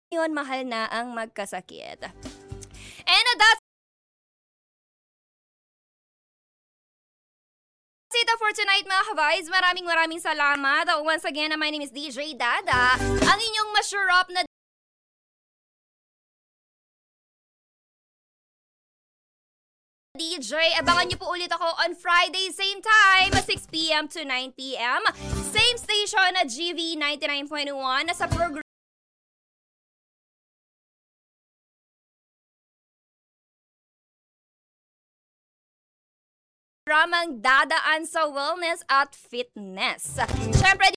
Yun, mahal na ang magkasakit. And that's it for tonight mga ka-vibes. Maraming salamat. Once again, my name is DJ Dada. Ang inyong masarap na DJ. Abangan niyo po ulit ako on Friday, same time, 6 p.m. to 9 p.m. Same station at GV 99.1 sa programang Dadaan sa Wellness at Fitness. Siyempre,